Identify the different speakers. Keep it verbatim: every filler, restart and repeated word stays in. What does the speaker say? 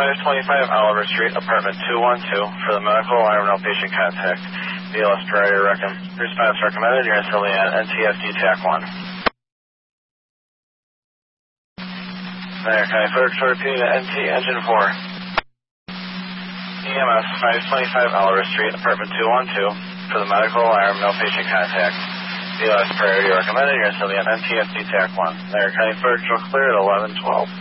Speaker 1: five twenty-five Oliver Street, apartment two one two, for the medical alarm, no patient contact. B L S priority recom response recommended. You're instantly at N T F D TAC one. There, can I further to repeat at N T engine four. E M S five twenty-five Oliver Street, apartment two one two, for the medical alarm, no patient contact. B L S priority recommended. You're instantly at N T F D TAC one. There, can I further to clear at eleven twelve.